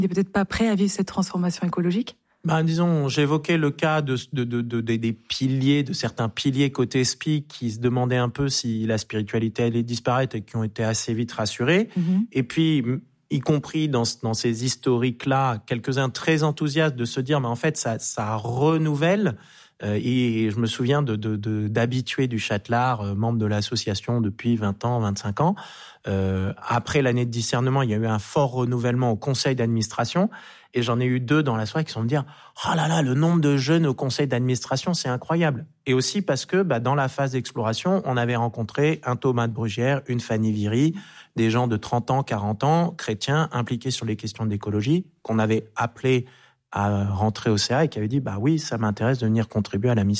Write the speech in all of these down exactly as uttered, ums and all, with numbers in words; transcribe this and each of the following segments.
n'est peut-être pas prêt à vivre cette transformation écologique ? Ben, disons, j'évoquais le cas de, de, de, de, de, des piliers, de certains piliers côté S P I qui se demandaient un peu si la spiritualité allait disparaître et qui ont été assez vite rassurés. Mmh. Et puis, y compris dans, dans ces historiques-là, quelques-uns très enthousiastes de se dire, mais en fait, ça, ça renouvelle. Euh, et je me souviens de, de, de, d'habitués du Châtelard, euh, membre de l'association depuis vingt ans, vingt-cinq ans. Euh, après l'année de discernement, il y a eu un fort renouvellement au conseil d'administration. Et j'en ai eu deux dans la soirée qui sont me dire « Oh là là, le nombre de jeunes au conseil d'administration, c'est incroyable !» Et aussi parce que bah, dans la phase d'exploration, on avait rencontré un Thomas de Brugière, une Fanny Viry, des gens de trente ans, quarante ans, chrétiens, impliqués sur les questions d'écologie, qu'on avait appelés à rentrer au C A et qui avaient dit « Bah oui, ça m'intéresse de venir contribuer à la mission ».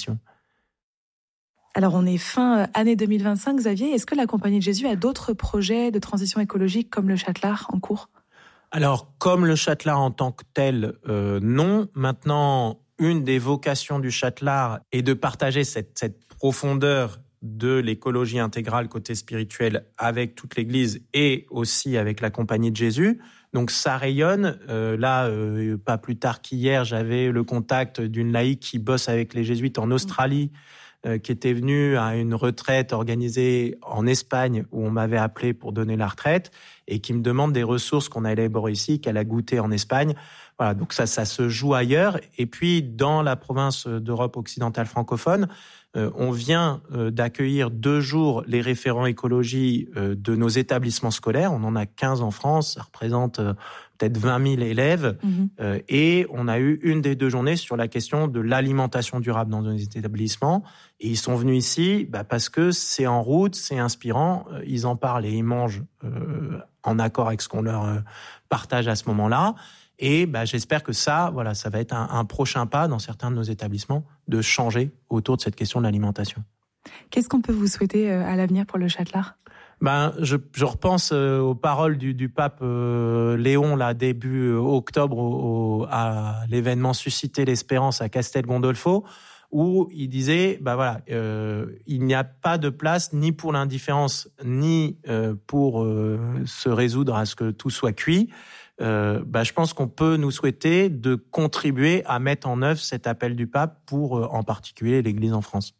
Alors, on est fin année deux mille vingt-cinq, Xavier. Est-ce que la Compagnie de Jésus a d'autres projets de transition écologique comme le Châtelard en cours ? Alors, comme le Châtelard en tant que tel, euh, non. Maintenant, une des vocations du Châtelard est de partager cette, cette profondeur de l'écologie intégrale côté spirituel avec toute l'Église et aussi avec la Compagnie de Jésus. Donc, ça rayonne. Euh, là, euh, pas plus tard qu'hier, j'avais le contact d'une laïque qui bosse avec les jésuites en Australie, euh, qui était venue à une retraite organisée en Espagne où on m'avait appelé pour donner la retraite et qui me demande des ressources qu'on a élaborées ici, qu'elle a goûtées en Espagne. Voilà, donc ça, ça se joue ailleurs. Et puis, dans la province d'Europe occidentale francophone, euh, on vient euh, d'accueillir deux jours les référents écologie euh, de nos établissements scolaires. On en a quinze en France, ça représente euh, peut-être vingt mille élèves. Mmh. Euh, et on a eu une des deux journées sur la question de l'alimentation durable dans nos établissements. Et ils sont venus ici bah, parce que c'est en route, c'est inspirant. Euh, ils en parlent et ils mangent euh, en accord avec ce qu'on leur euh, partage à ce moment-là. Et bah, j'espère que ça, voilà, ça va être un, un prochain pas dans certains de nos établissements de changer autour de cette question de l'alimentation. Qu'est-ce qu'on peut vous souhaiter à l'avenir pour le Châtelard ? Ben, je, je repense euh, aux paroles du, du pape euh, Léon, là, début euh, octobre, au, au, à l'événement Susciter l'espérance à Castel Gandolfo, où il disait, bah voilà, euh, il n'y a pas de place ni pour l'indifférence, ni euh, pour euh, se résoudre à ce que tout soit cuit. Euh, bah, je pense qu'on peut nous souhaiter de contribuer à mettre en œuvre cet appel du pape pour, euh, en particulier, l'Église en France.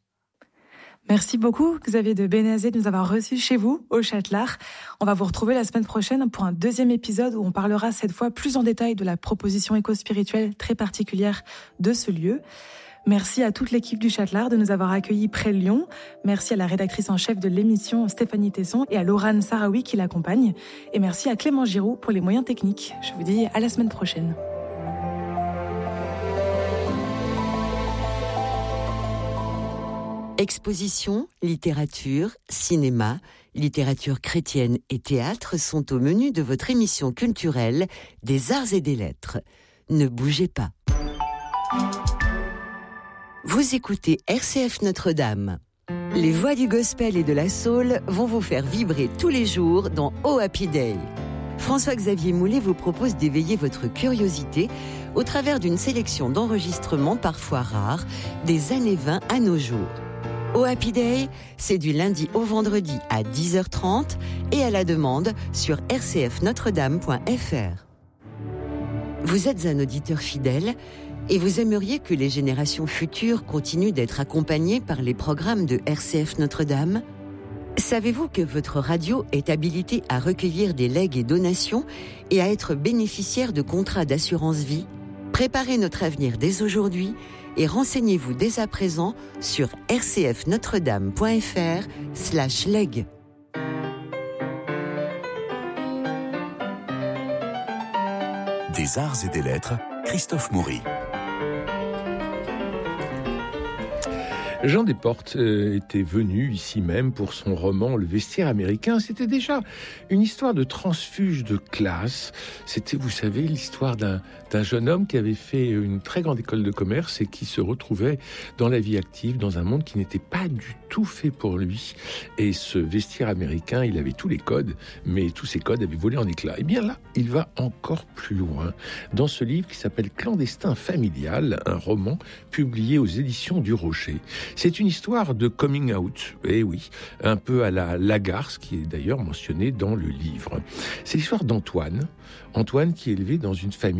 Merci beaucoup, Xavier de Bénazet, de nous avoir reçus chez vous, au Châtelard. On va vous retrouver la semaine prochaine pour un deuxième épisode où on parlera cette fois plus en détail de la proposition éco-spirituelle très particulière de ce lieu. Merci à toute l'équipe du Châtelard de nous avoir accueillis près de Lyon. Merci à la rédactrice en chef de l'émission, Stéphanie Tesson, et à Laurane Sarawi qui l'accompagne. Et merci à Clément Giroux pour les moyens techniques. Je vous dis à la semaine prochaine. Exposition, littérature, cinéma, littérature chrétienne et théâtre sont au menu de votre émission culturelle des Arts et des Lettres. Ne bougez pas. Vous écoutez R C F Notre-Dame. Les voix du gospel et de la soul vont vous faire vibrer tous les jours dans Oh Happy Day. François-Xavier Moulet vous propose d'éveiller votre curiosité au travers d'une sélection d'enregistrements parfois rares des années vingt à nos jours. Oh Happy Day, c'est du lundi au vendredi à dix heures trente et à la demande sur r c f notre dame point f r. Vous êtes un auditeur fidèle et vous aimeriez que les générations futures continuent d'être accompagnées par les programmes de R C F Notre-Dame ? Savez-vous que votre radio est habilitée à recueillir des legs et donations et à être bénéficiaire de contrats d'assurance vie ? Préparez notre avenir dès aujourd'hui et renseignez-vous dès à présent sur r c f notre dame point f r slash leg. Des Arts et des Lettres, Christophe Maury. Jean Desportes euh, était venu ici même pour son roman Le Vestiaire américain. C'était déjà une histoire de transfuge de classe. C'était, vous savez, l'histoire d'un, d'un jeune homme qui avait fait une très grande école de commerce et qui se retrouvait dans la vie active, dans un monde qui n'était pas du tout fait pour lui. Et ce vestiaire américain, il avait tous les codes, mais tous ces codes avaient volé en éclats. Et bien là, il va encore plus loin. Dans ce livre qui s'appelle Clandestin familial, un roman publié aux éditions du Rocher. C'est une histoire de coming out, eh oui, un peu à la Lagarce, qui est d'ailleurs mentionné dans le livre. C'est l'histoire d'Antoine, Antoine qui est élevé dans une famille